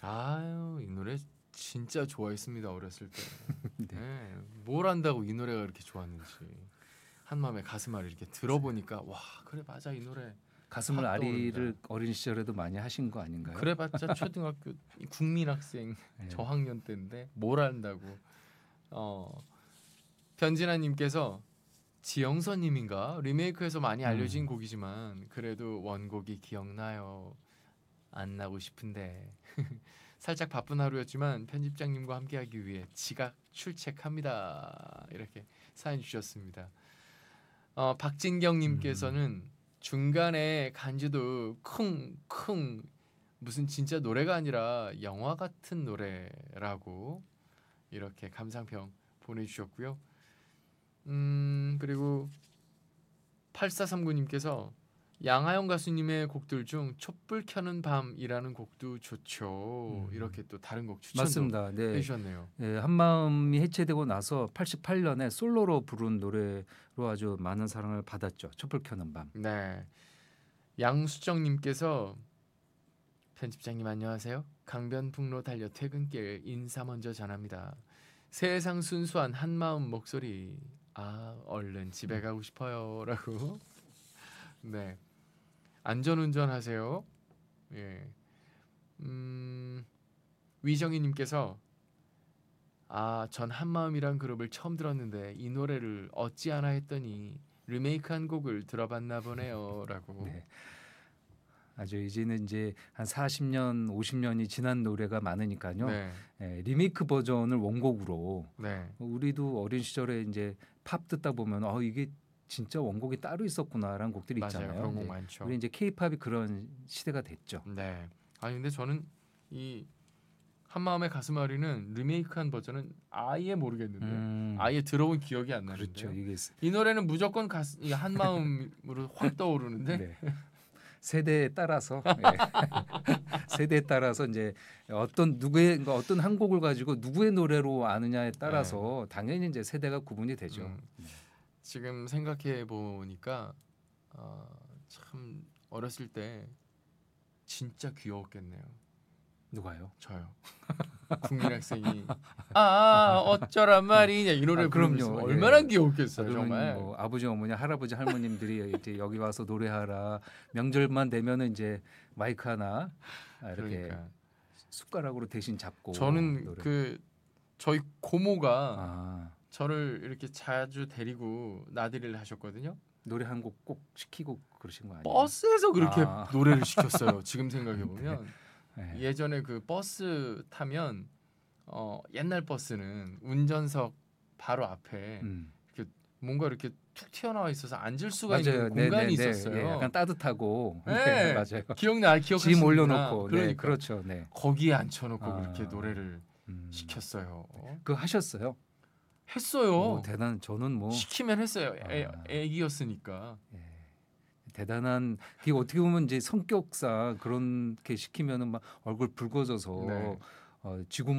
아유, 이 노래 진짜 좋아했습니다. 어렸을 때. 네. 네, 뭘 안다고 이 노래가 그렇게 좋았는지. 한마음에 가슴앓이 이렇게 들어보니까 와, 그래 맞아 이 노래. 가슴을 팍 아리를 떠오릅니다. 어린 시절에도 많이 하신 거 아닌가요? 그래봤자 초등학교 국민학생 네. 저학년 때인데 뭘 안다고. 변진아님께서 지영선님인가 리메이크해서 많이 알려진 곡이지만 그래도 원곡이 기억나요. 안 나고 싶은데 살짝 바쁜 하루였지만 편집장님과 함께하기 위해 지각 출첵합니다. 이렇게 사연 주셨습니다. 박진경님께서는 중간에 간주도 쿵쿵 무슨 진짜 노래가 아니라 영화 같은 노래라고 이렇게 감상평 보내주셨고요. 그리고 8439님께서 양하영 가수님의 곡들 중 촛불 켜는 밤이라는 곡도 좋죠. 이렇게 또 다른 곡 추천도 맞습니다. 네. 해주셨네요. 네, 한마음이 해체되고 나서 88년에 솔로로 부른 노래로 아주 많은 사랑을 받았죠. 촛불 켜는 밤. 네, 양수정님께서 편집장님 안녕하세요. 강변북로 달려 퇴근길 인사 먼저 전합니다. 세상 순수한 한마음 목소리. 아 얼른 집에 가고 싶어요라고. 네, 안전운전 하세요. 예. 위정희님께서 전 한마음이란 그룹을 처음 들었는데 이 노래를 어찌하나 했더니 리메이크한 곡을 들어봤나 보네요라고. 네. 아주 이제는 이제 한 40년, 50년이 지난 노래가 많으니까요. 네, 리메이크 버전을 원곡으로 네, 우리도 어린 시절에 이제 팝 듣다 보면 이게 진짜 원곡이 따로 있었구나라는 곡들이 맞아요. 있잖아요. 그런 곡 네. 많죠. 우리 이제 K-팝이 그런 시대가 됐죠. 네. 아니 근데 저는 이 한마음의 가슴앓이는 리메이크한 버전은 아예 모르겠는데 아예 들어본 기억이 안 나는데요. 그렇죠. 이게 이 노래는 무조건 이 한마음으로 확 떠오르는데 네. 세대에 따라서 세대에 따라서 이제 어떤 한 곡을 가지고 누구의 노래로 아느냐에 따라서 당연히 이제 세대가 구분이 되죠. 지금 생각해 보니까 참 어렸을 때 진짜 귀여웠겠네요. 누가요? 저요. 국민학생이 어쩌란 말이냐 이 노래 부르면서 그럼요. 얼마나 예. 귀여웠겠어요. 그러면 정말. 뭐 아버지, 어머니, 할아버지, 할머님들이 이제 여기 와서 노래하라. 명절만 되면은 이제 마이크 하나 이렇게 그러니까 숟가락으로 대신 잡고 저는 노래. 저희 고모가 저를 이렇게 자주 데리고 나들이를 하셨거든요. 노래 한 곡 꼭 시키고 그러신 거 아니에요? 버스에서 그렇게 노래를 시켰어요. 지금 생각해 보면 네. 예전에 그 버스 타면 옛날 버스는 운전석 바로 앞에 이렇게 뭔가 이렇게 툭 튀어나와 있어서 앉을 수가 있는 공간이 있었어요. 네, 약간 따뜻하고. 네, 맞아요. 기억하시는구나. 짐 올려놓고. 그러니까. 네, 그렇죠. 네. 거기에 앉혀놓고 그렇게 노래를 시켰어요. 그거 하셨어요? 했어요. 대단. 저는 뭐 시키면 했어요. 애기였으니까. 대단한. 이게 어떻게 보면 이제 성격상 그렇게 시키면은 막 얼굴 붉어져서 네. 쥐구